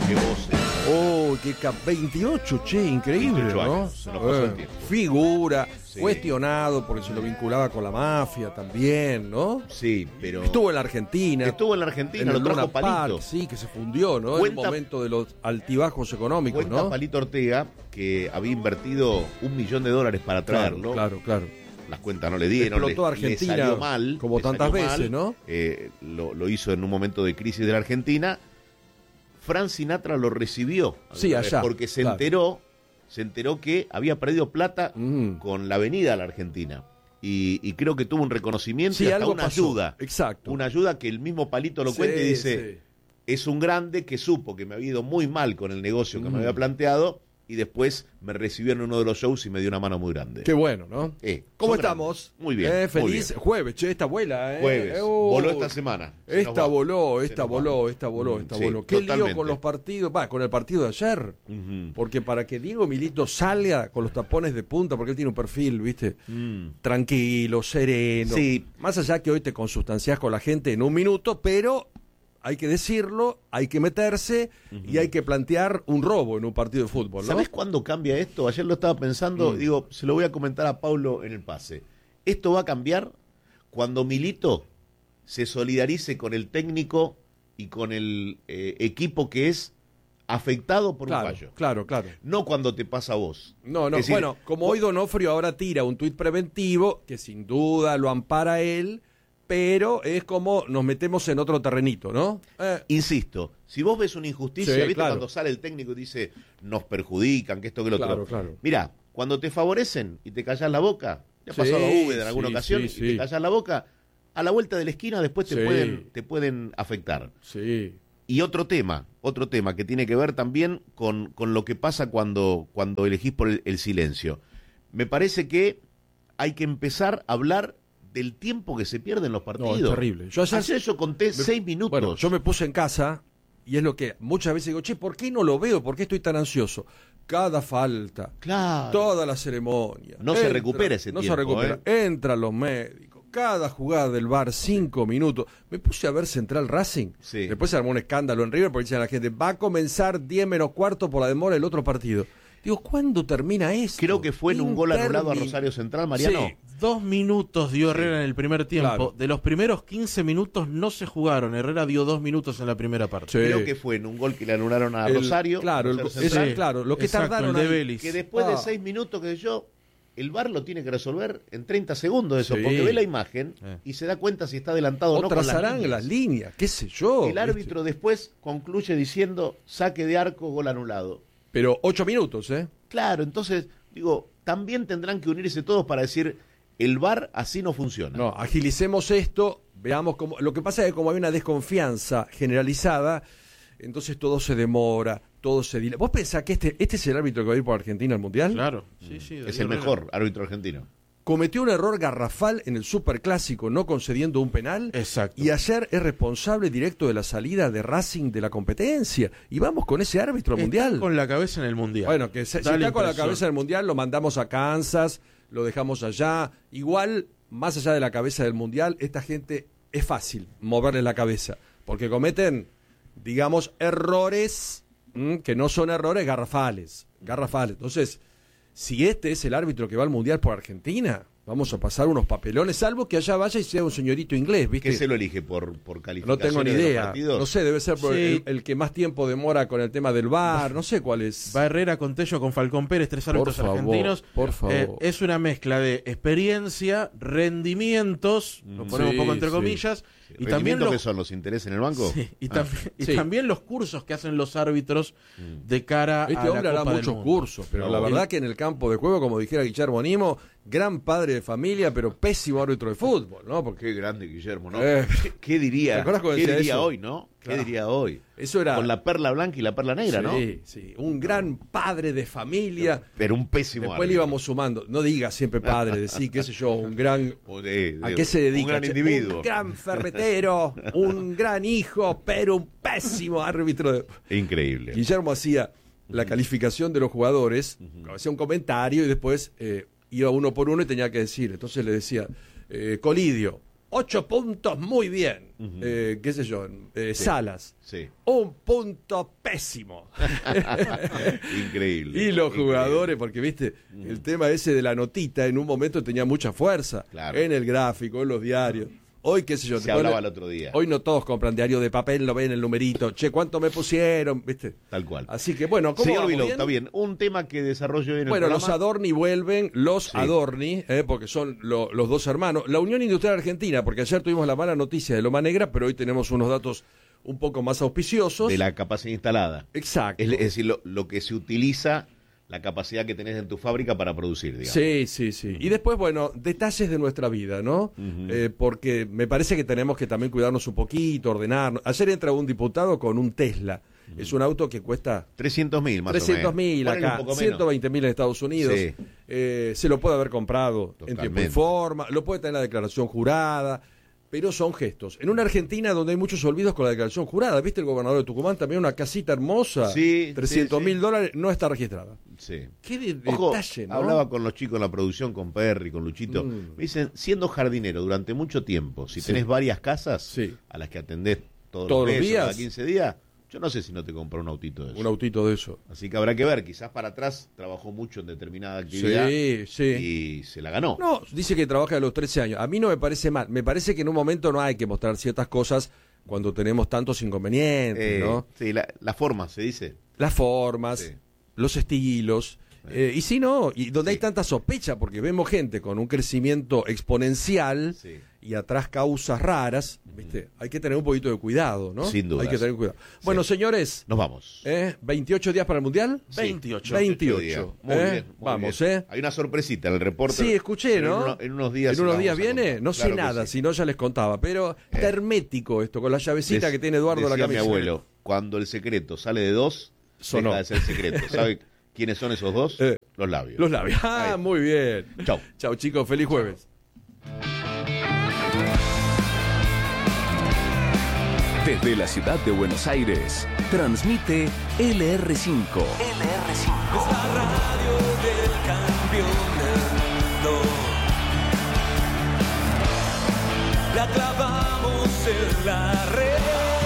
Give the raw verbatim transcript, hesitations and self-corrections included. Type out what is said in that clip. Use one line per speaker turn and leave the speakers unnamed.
qué voz.
Oh, qué cap veintiocho, che, increíble,
veintiocho
¿no?
años, se nos pasó el tiempo.
Figura,
Sí.
cuestionado porque se lo vinculaba con la mafia también, ¿no?
Sí, pero...
Estuvo en la Argentina.
Estuvo en la Argentina,
en el
lo trajo
Luna
Palito.
Park, sí, que se fundió, ¿no?
Cuenta-
en un momento de los altibajos económicos,
Cuenta
¿no?
Palito Ortega que había invertido un millón de dólares para traerlo.
Claro, claro, claro.
Las cuentas no le dieron,
Explotó
le,
Argentina,
le salió mal.
como
le
tantas
salió
veces,
mal.
¿no?
Eh, lo, lo hizo en un momento de crisis de la Argentina. Frank Sinatra lo recibió.
Sí, allá,
Porque se
claro.
enteró, se enteró que había perdido plata
Mm.
con la avenida a la Argentina. Y, y creo que tuvo un reconocimiento
Sí,
y hasta
algo
una
pasó.
ayuda.
Exacto.
Una ayuda que el mismo Palito lo
Sí,
cuenta y dice,
sí.
es un grande que supo que me había ido muy mal con el negocio que
Mm.
me había planteado y después me recibió en uno de los shows y me dio una mano muy grande.
Qué bueno, ¿no?
Eh,
¿Cómo
son
estamos?
grandes. Muy bien,
Eh,
muy
feliz
bien.
jueves, che, esta vuela, ¿eh?
Jueves.
Eh, oh,
Voló esta semana. Se nos
Esta
va.
voló,
Se
esta
nos va.
voló, esta voló,
Mm,
esta
sí,
voló. Qué lío
totalmente.
con los partidos, va, con el partido de ayer.
Ujú.
Porque para que Diego Milito salga con los tapones de punta, porque él tiene un perfil, ¿viste?
Mm.
Tranquilo, sereno.
Sí.
Más allá que hoy te consustancias con la gente en un minuto, pero hay que decirlo, hay que meterse y hay que plantear un robo en un partido de fútbol, ¿no?
¿Sabés cuándo cambia esto? Ayer lo estaba pensando,
Mm.
digo, se lo voy a comentar a Paulo en el pase. Esto va a cambiar cuando Milito se solidarice con el técnico y con el eh, equipo que es afectado por
Claro,
un fallo.
claro, claro.
No cuando te pasa a vos.
No, no,
Es decir,
bueno, como hoy Donofrio ahora tira un tuit preventivo, que sin duda lo ampara él, pero es como nos metemos en otro terrenito, ¿no? Eh,
Insisto, si vos ves una injusticia,
Sí,
¿viste
claro.
cuando sale el técnico y dice nos perjudican, que esto, que lo
Claro,
otro?
claro.
Mirá, cuando te favorecen y te callas la boca, ya
Sí,
pasó a Úbeda en alguna
sí,
ocasión,
sí,
y
sí.
te callas la boca, a la vuelta de la esquina después te,
Sí.
pueden, te pueden afectar.
sí.
Y otro tema, otro tema que tiene que ver también con, con lo que pasa cuando, cuando elegís por el, el silencio. Me parece que hay que empezar a hablar del tiempo que se pierde en los partidos.
No, es terrible. Yo ayer-
Ayer yo conté seis minutos.
Bueno, yo me puse en casa y es lo que muchas veces digo, che, ¿por qué no lo veo? ¿Por qué estoy tan ansioso? Cada falta,
Claro.
toda la ceremonia.
No se recupera ese
no
tiempo,
se recupera. Entran los médicos, cada jugada del V A R, cinco minutos. Me puse a ver Central Racing.
Sí.
Después se armó un escándalo en River porque decían a la gente, va a comenzar diez menos cuarto por la demora del otro partido. Digo, ¿cuándo termina esto?
Creo que fue en un gol anulado a
Intermin-
Rosario Central, Mariano.
Sí.
Dos minutos dio Herrera en el primer tiempo.
Claro.
De los primeros quince minutos no se jugaron. Herrera dio dos minutos en la primera parte.
Sí.
Creo que fue en un gol que le anularon a
El-
Rosario.
claro, el-
Rosario
ese-
Central,
claro, lo que
Exacto,
tardaron
el de
ahí.
Vélez.
que después de
Ah.
seis minutos, que yo, el V A R lo tiene que resolver en treinta segundos eso,
Sí.
porque ve la imagen
Eh.
y se da cuenta si está adelantado o no
O
con las
trazarán
líneas.
las líneas, qué sé yo.
El
¿viste?
árbitro después concluye diciendo saque de arco, gol anulado.
Pero ocho minutos, ¿eh?
Claro, entonces, digo, también tendrán que unirse todos para decir el V A R así no funciona.
No, agilicemos esto, veamos cómo... Lo que pasa es que como hay una desconfianza generalizada, entonces todo se demora, todo se dilata. ¿Vos pensás que este, este es el árbitro que va a ir por Argentina al Mundial?
Claro. Sí, sí,
es
Darío
el
Herrera.
mejor árbitro argentino.
Cometió un error garrafal en el Superclásico, no concediendo un penal.
Exacto.
Y ayer es responsable directo de la salida de Racing de la competencia. Y vamos con ese árbitro
Está
mundial.
con la cabeza en el mundial.
Bueno, que se, si
Da
está con la
impresión.
cabeza del mundial, lo mandamos a Kansas, lo dejamos allá. Igual, más allá de la cabeza del mundial, esta gente es fácil moverle la cabeza, porque cometen, digamos, errores ¿m? que no son errores garrafales, garrafales. Entonces, si este es el árbitro que va al mundial por Argentina, vamos a pasar unos papelones, salvo que allá vaya y sea un señorito inglés, ¿viste?
¿Qué se lo elige por, por
No
calificaciones
tengo ni
de los
idea.
partidos?
No sé, debe ser por
Sí.
el, el que más tiempo demora con el tema del V A R, no sé cuál es.
Va Herrera con Tello, con Falcón Pérez, tres árbitros
Por favor,
argentinos.
por favor.
Eh, es una mezcla de experiencia, rendimientos, lo ponemos
Sí,
un poco entre
sí.
comillas, y también
¿Rendimiento
los,
que son los intereses en el banco?
sí, y,
Ah.
también, y
Sí.
también los cursos que hacen los árbitros de cara
Este
a la
hombre hará
Copa del
muchos
Mundo.
cursos, pero
No,
la
el-
verdad que en el campo de juego, como dijera Guillermo Nimo, gran padre de familia, pero pésimo árbitro de fútbol, ¿no? Porque
Qué grande Guillermo, ¿no?
Eh.
¿Qué, qué diría?
¿Te acuerdas cuando
¿Qué
decía
diría
eso?
hoy, no?
Claro.
¿Qué diría hoy?
eso era...
Con la perla blanca y la perla negra, ¿no?
Sí, sí, un gran padre de familia.
Pero un pésimo
Después le
árbitro.
íbamos sumando. No diga siempre padre, decir, qué sé yo, un gran...
O de- de-
¿A qué se dedica?
Un gran
che?
individuo.
Un gran ferretero, un gran hijo, pero un pésimo árbitro. de-
Increíble.
Guillermo hacía la calificación de los jugadores, hacía un comentario y después eh, iba uno por uno y tenía que decir. Entonces le decía, eh, Colidio, ocho puntos muy bien.
Ujú.
Eh, qué sé yo, eh,
Sí.
Salas.
Sí.
Un punto pésimo.
Increíble.
Y los
increíble.
jugadores, porque viste, el tema ese de la notita en un momento tenía mucha fuerza.
Claro.
En el gráfico, en los diarios. Hoy, qué sé yo.
Se
te
hablaba
pone-
el otro día.
Hoy no todos compran diario de papel, lo ven el numerito. Che, ¿cuánto me pusieron? ¿Viste?
Tal cual.
Así que bueno, ¿cómo
Señor
vamos?
Viló,
¿Bien?
está bien. Un tema que desarrollo en el
Bueno,
programa.
los Adorni vuelven, los
Sí.
Adorni, eh, porque son lo- los dos hermanos. La Unión Industrial Argentina, porque ayer tuvimos la mala noticia de Loma Negra, pero hoy tenemos unos datos un poco más auspiciosos.
De la capacidad instalada.
Exacto.
Es, es decir, lo, lo que se utiliza, la capacidad que tenés en tu fábrica para producir, digamos.
Sí, sí, sí. Y después, bueno, detalles de nuestra vida, ¿no?
Ujú.
Eh, porque me parece que tenemos que también cuidarnos un poquito, ordenarnos. Ayer entra un diputado con un Tesla. Es un auto que cuesta
trescientos mil más
trescientos
o
mil
menos. Ponele
acá,
un poco menos.
ciento veinte mil en Estados Unidos.
Sí.
Eh, se lo puede haber comprado en tiempo y
Totalmente.
forma, lo puede tener la declaración jurada, pero son gestos. En una Argentina donde hay muchos olvidos con la declaración jurada, ¿viste el gobernador de Tucumán? También una casita hermosa,
Sí,
trescientos mil
sí, sí.
dólares, no está registrada.
Sí.
Qué de-
Ojo,
detalle, ¿no?
hablaba con los chicos en la producción, con Perry, con Luchito.
Mm.
Me dicen, siendo jardinero durante mucho tiempo, si
Sí.
tenés varias casas
Sí.
a las que atendés todos,
¿Todos
los
los
meses,
días?
cada quince días, yo no sé si no te compró un autito de eso.
Un autito de eso.
Así que habrá que ver, quizás para atrás trabajó mucho en determinada actividad
Sí, sí.
y se la ganó.
No, dice que trabaja a los trece años. A mí no me parece mal. Me parece que en un momento no hay que mostrar ciertas cosas cuando tenemos tantos inconvenientes,
Eh,
¿no?
Sí, la, la forma, se dice.
Las formas,
Sí.
los estilos. eh, y si no, y donde
Sí.
hay tanta sospecha, porque vemos gente con un crecimiento exponencial
Sí.
y atrás causas raras, ¿viste? Hay que tener un poquito de cuidado, ¿no?
Sin dudas.
Hay que tener cuidado. Bueno, señores,
Nos vamos.
¿eh? ¿veintiocho días para el Mundial?
Sí,
veintiocho.
veintiocho.
días. Muy
¿eh?
bien, muy
Vamos,
bien.
¿eh?
Hay una sorpresita en el reporte.
Sí, escuché,
En
¿no?
uno- En, unos días.
¿En
se
unos
la
días
vamos a
viene?
contar.
No sé
Claro que
nada,
sí.
si no ya les contaba. Pero está hermético esto, con la llavecita
Dec-
que tiene Eduardo en la
decía
camisa.
mi abuelo, cuando el secreto sale de dos,
Sonó.
deja de ser secreto. ¿Sabe quiénes son esos dos?
Eh.
Los labios.
Los labios. Ah,
Ahí.
muy bien.
Chau.
Chau, chicos. Feliz jueves.
Desde la ciudad de Buenos Aires, transmite L R cinco. L R cinco.
Es la radio del campeón del mundo. La clavamos en la red.